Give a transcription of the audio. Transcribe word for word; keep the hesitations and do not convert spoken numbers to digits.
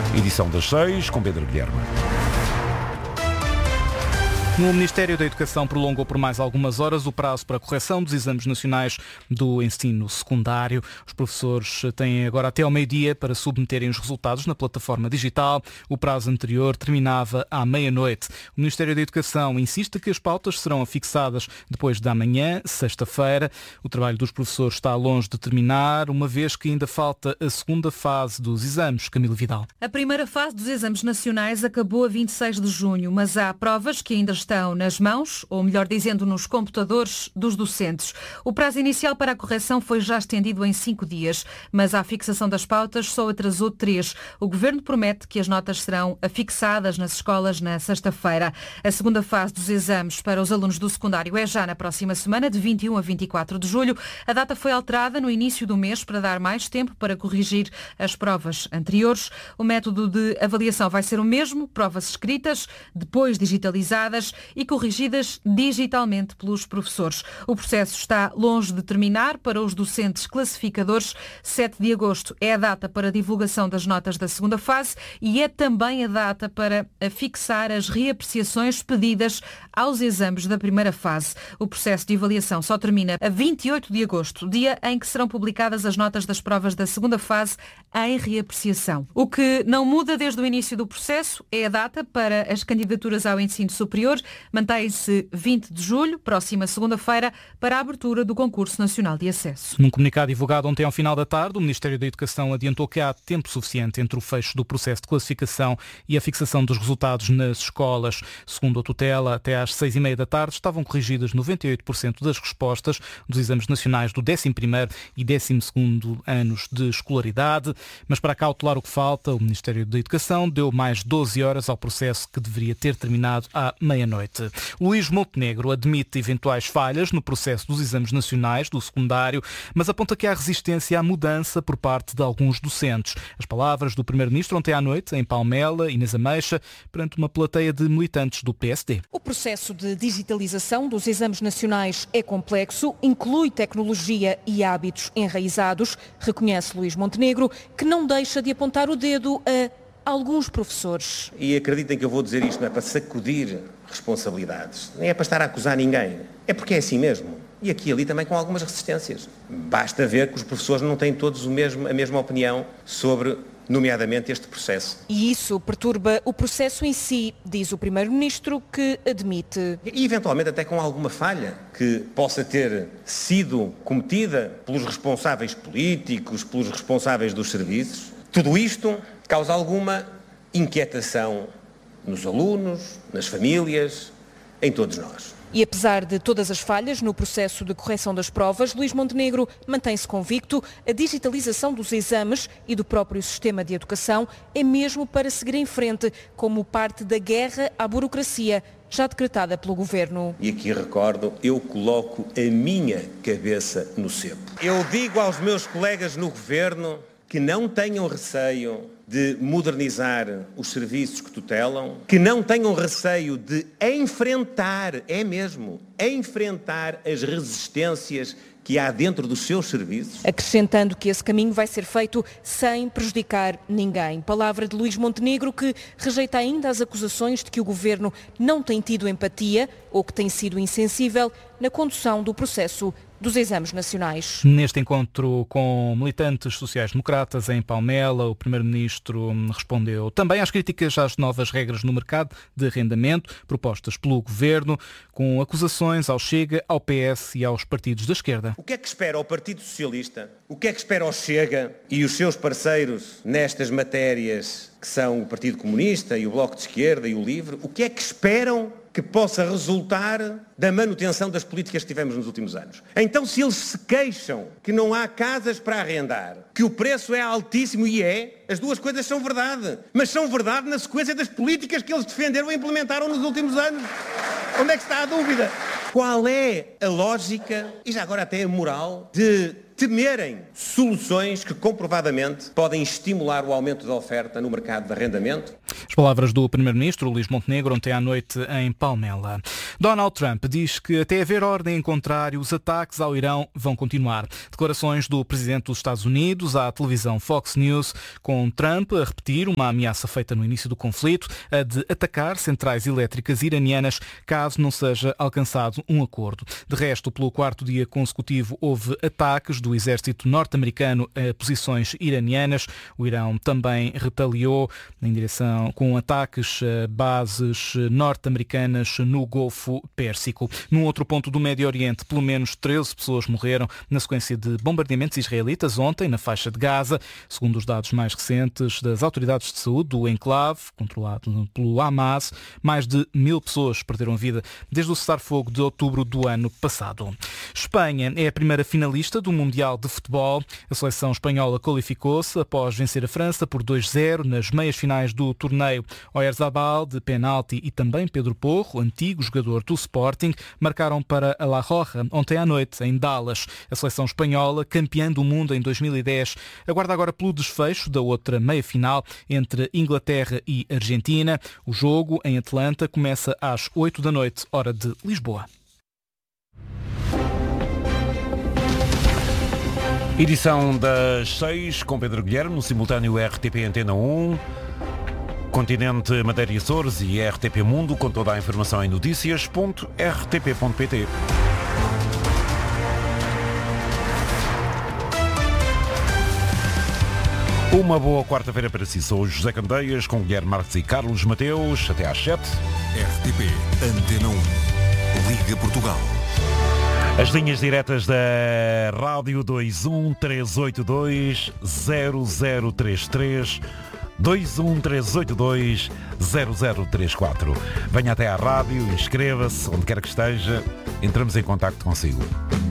Edição das seis, com Pedro Guilherme. No Ministério da Educação prolongou por mais algumas horas o prazo para a correção dos exames nacionais do ensino secundário. Os professores têm agora até ao meio-dia para submeterem os resultados na plataforma digital. O prazo anterior terminava à meia-noite. O Ministério da Educação insiste que as pautas serão afixadas depois da manhã, sexta-feira. O trabalho dos professores está longe de terminar, uma vez que ainda falta a segunda fase dos exames. Camilo Vidal. A primeira fase dos exames nacionais acabou a vinte e seis de junho, mas há provas que ainda estão estão nas mãos, ou melhor dizendo, nos computadores dos docentes. O prazo inicial para a correção foi já estendido em cinco dias, mas a fixação das pautas só atrasou três. O Governo promete que as notas serão afixadas nas escolas na sexta-feira. A segunda fase dos exames para os alunos do secundário é já na próxima semana, de vinte e um a vinte e quatro de julho. A data foi alterada no início do mês para dar mais tempo para corrigir as provas anteriores. O método de avaliação vai ser o mesmo, provas escritas, depois digitalizadas e corrigidas digitalmente pelos professores. O processo está longe de terminar para os docentes classificadores. sete de agosto é a data para a divulgação das notas da segunda fase e é também a data para fixar as reapreciações pedidas aos exames da primeira fase. O processo de avaliação só termina a vinte e oito de agosto, dia em que serão publicadas as notas das provas da segunda fase em reapreciação. O que não muda desde o início do processo é a data para as candidaturas ao ensino superior. Mantém-se vinte de julho, próxima segunda-feira, para a abertura do Concurso Nacional de Acesso. Num comunicado divulgado ontem ao final da tarde, o Ministério da Educação adiantou que há tempo suficiente entre o fecho do processo de classificação e a fixação dos resultados nas escolas. Segundo a tutela, até às seis e meia da tarde estavam corrigidas noventa e oito por cento das respostas dos exames nacionais do décimo primeiro e décimo segundo anos de escolaridade. Mas para cautelar o que falta, o Ministério da Educação deu mais doze horas ao processo que deveria ter terminado à meia-noite. Luís Montenegro admite eventuais falhas no processo dos exames nacionais do secundário, mas aponta que há resistência à mudança por parte de alguns docentes. As palavras do Primeiro-Ministro ontem à noite, em Palmela, Inês Ameixa, perante uma plateia de militantes do P S D. O processo de digitalização dos exames nacionais é complexo, inclui tecnologia e hábitos enraizados, reconhece Luís Montenegro, que não deixa de apontar o dedo a alguns professores. E acreditem que eu vou dizer isto, não é para sacudir responsabilidades, nem é para estar a acusar ninguém, é porque é assim mesmo. E aqui e ali também com algumas resistências. Basta ver que os professores não têm todos o mesmo, a mesma opinião sobre, nomeadamente, este processo. E isso perturba o processo em si, diz o Primeiro-Ministro, que admite. E eventualmente até com alguma falha que possa ter sido cometida pelos responsáveis políticos, pelos responsáveis dos serviços. Tudo isto causa alguma inquietação nos alunos, nas famílias, em todos nós. E apesar de todas as falhas no processo de correção das provas, Luís Montenegro mantém-se convicto. A digitalização dos exames e do próprio sistema de educação é mesmo para seguir em frente, como parte da guerra à burocracia, já decretada pelo Governo. E aqui recordo, eu coloco a minha cabeça no cepo. Eu digo aos meus colegas no Governo que não tenham receio de modernizar os serviços que tutelam, que não tenham receio de enfrentar, é mesmo, enfrentar as resistências que há dentro dos seus serviços. Acrescentando que esse caminho vai ser feito sem prejudicar ninguém. Palavra de Luís Montenegro, que rejeita ainda as acusações de que o Governo não tem tido empatia ou que tem sido insensível na condução do processo dos exames nacionais. Neste encontro com militantes sociais-democratas em Palmela, o Primeiro-Ministro respondeu também às críticas às novas regras no mercado de arrendamento propostas pelo Governo, com acusações ao Chega, ao P S e aos partidos da esquerda. O que é que espera o Partido Socialista? O que é que espera o Chega e os seus parceiros nestas matérias que são o Partido Comunista e o Bloco de Esquerda e o LIVRE? O que é que esperam que possa resultar da manutenção das políticas que tivemos nos últimos anos? Então, se eles se queixam que não há casas para arrendar, que o preço é altíssimo, e é, as duas coisas são verdade, mas são verdade na sequência das políticas que eles defenderam e implementaram nos últimos anos. Onde é que está a dúvida? Qual é a lógica, e já agora até a moral, de temerem soluções que comprovadamente podem estimular o aumento da oferta no mercado de arrendamento? Palavras do primeiro-ministro Luís Montenegro ontem à noite em Palmela. Donald Trump diz que até haver ordem em contrário, os ataques ao Irão vão continuar. Declarações do presidente dos Estados Unidos à televisão Fox News, com Trump a repetir uma ameaça feita no início do conflito, a de atacar centrais elétricas iranianas caso não seja alcançado um acordo. De resto, pelo quarto dia consecutivo, houve ataques do exército norte-americano a posições iranianas. O Irão também retaliou em direção com ataques a bases norte-americanas no Golfo Pérsico. Num outro ponto do Médio Oriente, pelo menos treze pessoas morreram na sequência de bombardeamentos israelitas ontem na faixa de Gaza. Segundo os dados mais recentes das autoridades de saúde do enclave, controlado pelo Hamas, mais de mil pessoas perderam a vida desde o cessar-fogo de outubro do ano passado. Espanha é a primeira finalista do Mundial de Futebol. A seleção espanhola qualificou-se após vencer a França por dois a zero nas meias finais do torneio. Oyarzabal, de penalti, e também Pedro Porro, antigo jogador do Sporting, marcaram para a La Roja ontem à noite, em Dallas. A seleção espanhola, campeã do mundo em dois mil e dez, aguarda agora pelo desfecho da outra meia-final entre Inglaterra e Argentina. O jogo, em Atlanta, começa às oito da noite, hora de Lisboa. Edição das seis, com Pedro Guilherme, no simultâneo R T P Antena um, Continente Madeira e Açores e R T P Mundo, com toda a informação em notícias ponto r t p ponto p t. Uma boa quarta-feira para si. Sou José Candeias, com Guilherme Marques e Carlos Mateus. Até às sete. R T P Antena um. Liga Portugal. As linhas diretas da Rádio dois um três oito dois zero zero três três, dois um três oito dois zero zero três quatro. Venha até à rádio, inscreva-se, onde quer que esteja, entramos em contacto consigo.